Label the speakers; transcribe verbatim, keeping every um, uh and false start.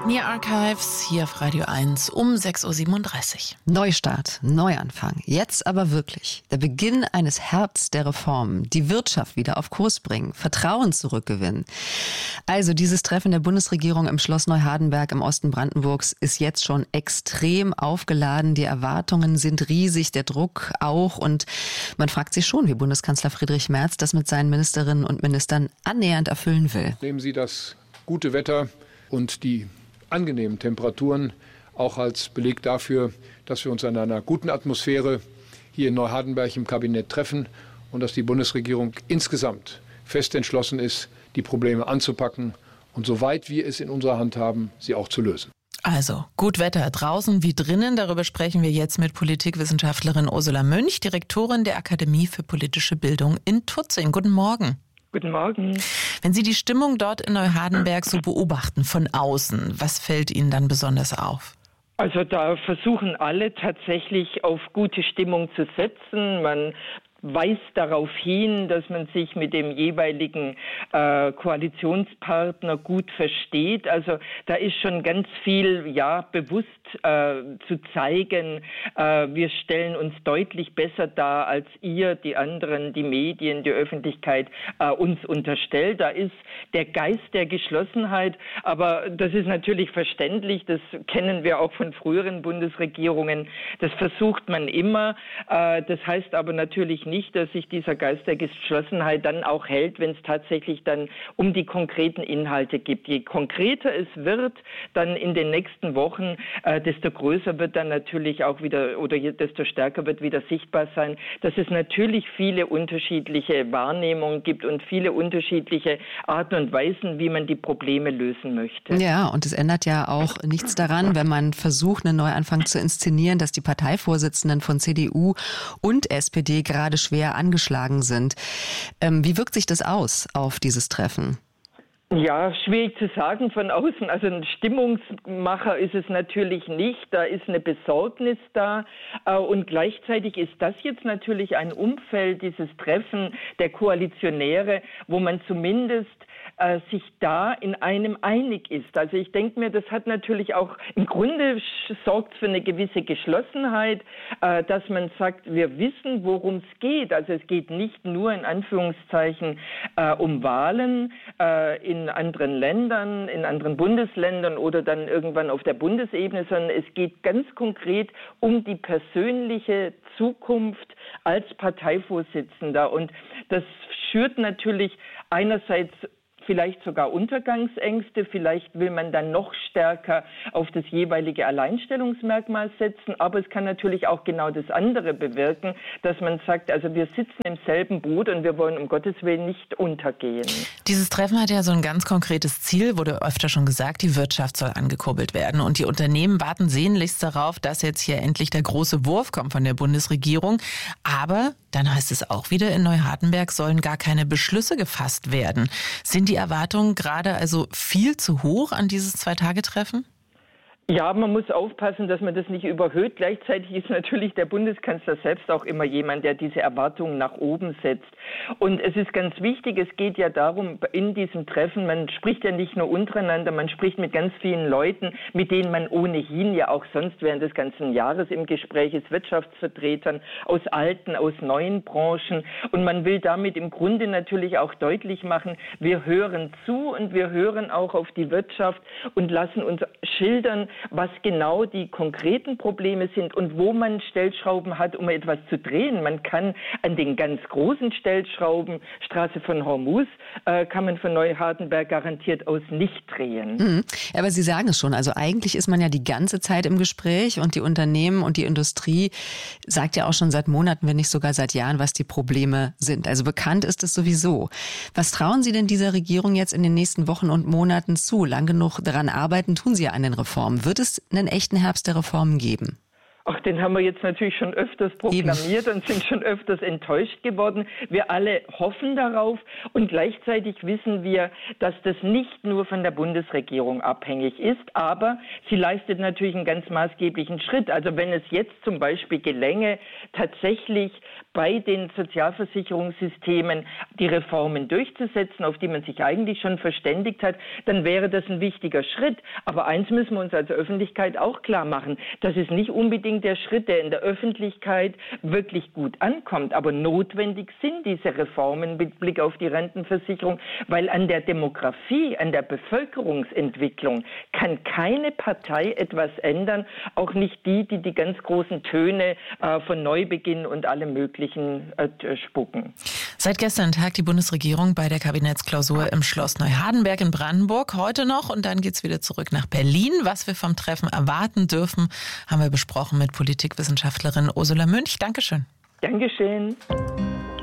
Speaker 1: Near Archives hier auf Radio eins um sechs Uhr siebenunddreißig.
Speaker 2: Neustart, Neuanfang. Jetzt aber wirklich. Der Beginn eines Herbsts der Reformen. Die Wirtschaft wieder auf Kurs bringen. Vertrauen zurückgewinnen. Also dieses Treffen der Bundesregierung im Schloss Neuhardenberg im Osten Brandenburgs ist jetzt schon extrem aufgeladen. Die Erwartungen sind riesig, der Druck auch. Und man fragt sich schon, wie Bundeskanzler Friedrich Merz das mit seinen Ministerinnen und Ministern annähernd erfüllen will.
Speaker 3: Nehmen Sie das gute Wetter und die angenehmen Temperaturen auch als Beleg dafür, dass wir uns in einer guten Atmosphäre hier in Neuhardenberg im Kabinett treffen und dass die Bundesregierung insgesamt fest entschlossen ist, die Probleme anzupacken und soweit wir es in unserer Hand haben, sie auch zu lösen.
Speaker 1: Also, gut Wetter draußen wie drinnen. Darüber sprechen wir jetzt mit Politikwissenschaftlerin Ursula Münch, Direktorin der Akademie für politische Bildung in Tutzing. Guten Morgen.
Speaker 4: Guten Morgen.
Speaker 1: Wenn Sie die Stimmung dort in Neuhardenberg so beobachten von außen, was fällt Ihnen dann besonders auf?
Speaker 4: Also da versuchen alle tatsächlich auf gute Stimmung zu setzen. Man weist darauf hin, dass man sich mit dem jeweiligen äh, Koalitionspartner gut versteht. Also da ist schon ganz viel, ja, bewusst äh, zu zeigen, äh, wir stellen uns deutlich besser dar, als ihr, die anderen, die Medien, die Öffentlichkeit äh, uns unterstellt. Da ist der Geist der Geschlossenheit, aber das ist natürlich verständlich, das kennen wir auch von früheren Bundesregierungen. Das versucht man immer. Äh, das heißt aber natürlich nicht, dass sich dieser Geist der Geschlossenheit dann auch hält, wenn es tatsächlich dann um die konkreten Inhalte geht. Je konkreter es wird, dann in den nächsten Wochen, äh, desto größer wird dann natürlich auch wieder oder je, desto stärker wird wieder sichtbar sein, dass es natürlich viele unterschiedliche Wahrnehmungen gibt und viele unterschiedliche Arten und Weisen, wie man die Probleme lösen möchte.
Speaker 2: Ja, und es ändert ja auch nichts daran, wenn man versucht, einen Neuanfang zu inszenieren, dass die Parteivorsitzenden von C D U und S P D gerade schwer angeschlagen sind. Ähm, wie wirkt sich das aus auf dieses Treffen?
Speaker 4: Ja, schwierig zu sagen von außen. Also ein Stimmungsmacher ist es natürlich nicht. Da ist eine Besorgnis da. Und gleichzeitig ist das jetzt natürlich ein Umfeld, dieses Treffen der Koalitionäre, wo man zumindest äh, sich da in einem einig ist. Also ich denke mir, das hat natürlich auch, im Grunde sorgt für eine gewisse Geschlossenheit, äh, dass man sagt, wir wissen, worum es geht. Also es geht nicht nur in Anführungszeichen äh, um Wahlen äh, in in anderen Ländern, in anderen Bundesländern oder dann irgendwann auf der Bundesebene, sondern es geht ganz konkret um die persönliche Zukunft als Parteivorsitzender. Und das schürt natürlich einerseits vielleicht sogar Untergangsängste, vielleicht will man dann noch stärker auf das jeweilige Alleinstellungsmerkmal setzen, aber es kann natürlich auch genau das andere bewirken, dass man sagt, also wir sitzen im selben Boot und wir wollen um Gottes Willen nicht untergehen.
Speaker 1: Dieses Treffen hat ja so ein ganz konkretes Ziel, wurde öfter schon gesagt, die Wirtschaft soll angekurbelt werden und die Unternehmen warten sehnlichst darauf, dass jetzt hier endlich der große Wurf kommt von der Bundesregierung, aber dann heißt es auch wieder, in Neuhardenberg sollen gar keine Beschlüsse gefasst werden. Sind die Erwartungen gerade also viel zu hoch an dieses Zwei-Tage-Treffen?
Speaker 4: Ja, man muss aufpassen, dass man das nicht überhöht. Gleichzeitig ist natürlich der Bundeskanzler selbst auch immer jemand, der diese Erwartungen nach oben setzt. Und es ist ganz wichtig, es geht ja darum, in diesem Treffen, man spricht ja nicht nur untereinander, man spricht mit ganz vielen Leuten, mit denen man ohnehin ja auch sonst während des ganzen Jahres im Gespräch ist, Wirtschaftsvertretern aus alten, aus neuen Branchen. Und man will damit im Grunde natürlich auch deutlich machen, wir hören zu und wir hören auch auf die Wirtschaft und lassen uns schildern, was genau die konkreten Probleme sind und wo man Stellschrauben hat, um etwas zu drehen. Man kann an den ganz großen Stellschrauben, Straße von Hormuz, äh, kann man von Neuhardenberg garantiert aus nicht drehen.
Speaker 2: Mhm. Aber Sie sagen es schon, also eigentlich ist man ja die ganze Zeit im Gespräch und die Unternehmen und die Industrie sagt ja auch schon seit Monaten, wenn nicht sogar seit Jahren, was die Probleme sind. Also bekannt ist es sowieso. Was trauen Sie denn dieser Regierung jetzt in den nächsten Wochen und Monaten zu? Lang genug daran arbeiten, tun Sie ja an den Reformen. Wird es einen echten Herbst der Reformen geben?
Speaker 4: Ach, den haben wir jetzt natürlich schon öfters proklamiert Eben. und sind schon öfters enttäuscht geworden. Wir alle hoffen darauf und gleichzeitig wissen wir, dass das nicht nur von der Bundesregierung abhängig ist, aber sie leistet natürlich einen ganz maßgeblichen Schritt. Also wenn es jetzt zum Beispiel gelänge, tatsächlich bei den Sozialversicherungssystemen die Reformen durchzusetzen, auf die man sich eigentlich schon verständigt hat, dann wäre das ein wichtiger Schritt. Aber eins müssen wir uns als Öffentlichkeit auch klar machen, das ist nicht unbedingt der Schritt, der in der Öffentlichkeit wirklich gut ankommt. Aber notwendig sind diese Reformen mit Blick auf die Rentenversicherung, weil an der Demografie, an der Bevölkerungsentwicklung kann keine Partei etwas ändern, auch nicht die, die die ganz großen Töne äh, von Neubeginn und allem Möglichen äh, spucken.
Speaker 1: Seit gestern tagt die Bundesregierung bei der Kabinettsklausur im Schloss Neuhardenberg in Brandenburg. Heute noch und dann geht's wieder zurück nach Berlin. Was wir vom Treffen erwarten dürfen, haben wir besprochen mit Politikwissenschaftlerin Ursula Münch. Dankeschön.
Speaker 4: Dankeschön.